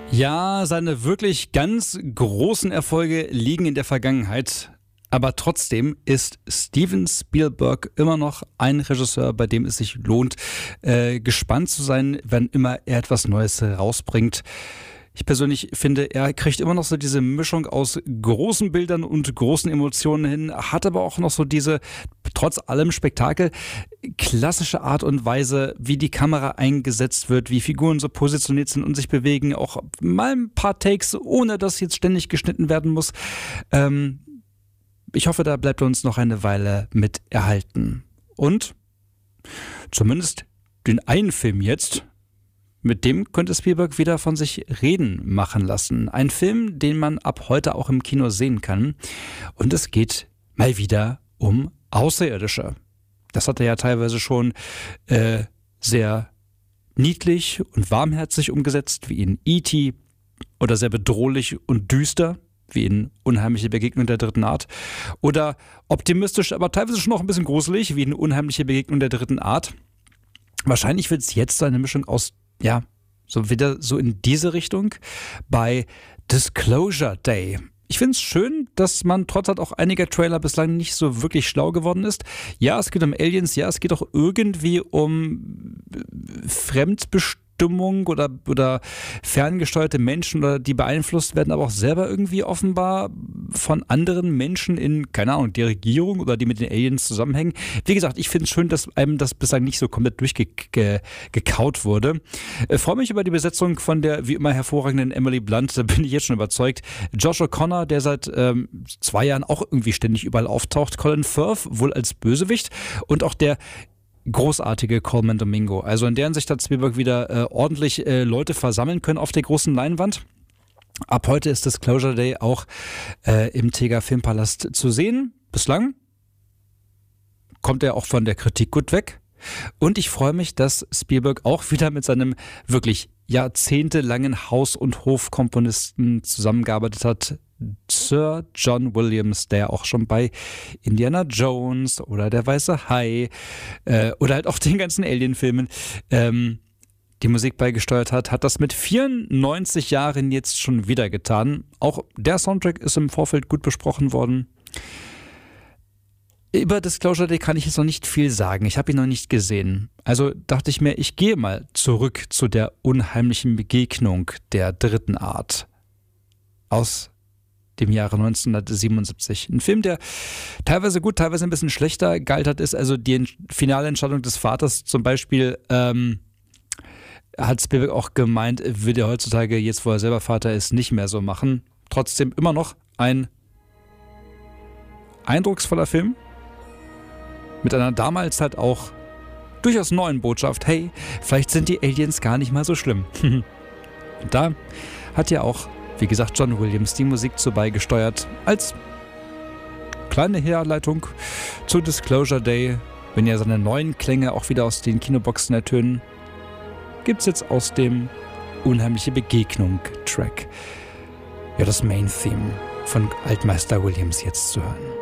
Ja, seine wirklich ganz großen Erfolge liegen in der Vergangenheit. Aber trotzdem ist Steven Spielberg immer noch ein Regisseur, bei dem es sich lohnt, gespannt zu sein, wenn immer er etwas Neues rausbringt. Ich persönlich finde, er kriegt immer noch so diese Mischung aus großen Bildern und großen Emotionen hin, hat aber auch noch so diese, trotz allem Spektakel, klassische Art und Weise, wie die Kamera eingesetzt wird, wie Figuren so positioniert sind und sich bewegen, auch mal ein paar Takes, ohne dass jetzt ständig geschnitten werden muss. Ich hoffe, da bleibt uns noch eine Weile mit erhalten. Und zumindest den einen Film jetzt, mit dem könnte Spielberg wieder von sich reden machen lassen. Ein Film, den man ab heute auch im Kino sehen kann. Und es geht mal wieder um Außerirdische. Das hat er ja teilweise schon sehr niedlich und warmherzig umgesetzt, wie in E.T. oder sehr bedrohlich und düster, wie in Unheimliche Begegnung der dritten Art. Oder optimistisch, aber teilweise schon noch ein bisschen gruselig, wie in Unheimliche Begegnung der dritten Art. Wahrscheinlich wird es jetzt eine Mischung aus, ja, so wieder so in diese Richtung bei Disclosure Day. Ich finde es schön, dass man trotz auch einiger Trailer bislang nicht so wirklich schlau geworden ist. Ja, es geht um Aliens, ja, es geht auch irgendwie um Fremdbestimmung oder ferngesteuerte Menschen, oder die beeinflusst werden, aber auch selber irgendwie offenbar von anderen Menschen in, keine Ahnung, der Regierung oder die mit den Aliens zusammenhängen. Wie gesagt, ich finde es schön, dass einem das bislang nicht so komplett durchgekaut wurde. Freue mich über die Besetzung von der wie immer hervorragenden Emily Blunt, da bin ich jetzt schon überzeugt. Josh O'Connor, der seit 2 Jahren auch irgendwie ständig überall auftaucht. Colin Firth, wohl als Bösewicht. Und auch der großartige Colman Domingo. Also in der Hinsicht hat Spielberg wieder ordentlich Leute versammeln können auf der großen Leinwand. Ab heute ist Disclosure Day auch im Tega Filmpalast zu sehen. Bislang kommt er auch von der Kritik gut weg. Und ich freue mich, dass Spielberg auch wieder mit seinem wirklich jahrzehntelangen Haus- und Hofkomponisten zusammengearbeitet hat. Sir John Williams, der auch schon bei Indiana Jones oder Der Weiße Hai oder halt auch den ganzen Alien-Filmen die Musik beigesteuert hat das mit 94 Jahren jetzt schon wieder getan. Auch der Soundtrack ist im Vorfeld gut besprochen worden. Über Disclosure Day kann ich jetzt noch nicht viel sagen. Ich habe ihn noch nicht gesehen. Also dachte ich mir, ich gehe mal zurück zu der unheimlichen Begegnung der dritten Art aus dem Jahre 1977. Ein Film, der teilweise gut, teilweise ein bisschen schlechter gealtert ist. Also die finale Entscheidung des Vaters zum Beispiel hat Spielberg auch gemeint, würde er heutzutage, jetzt wo er selber Vater ist, nicht mehr so machen. Trotzdem immer noch ein eindrucksvoller Film mit einer damals halt auch durchaus neuen Botschaft. Hey, vielleicht sind die Aliens gar nicht mal so schlimm. Und da hat ja auch, wie gesagt, John Williams die Musik zu beigesteuert. Als kleine Herleitung zu Disclosure Day, wenn ja seine neuen Klänge auch wieder aus den Kinoboxen ertönen, gibt's jetzt aus dem Unheimliche Begegnung Track ja das Main Theme von Altmeister Williams jetzt zu hören.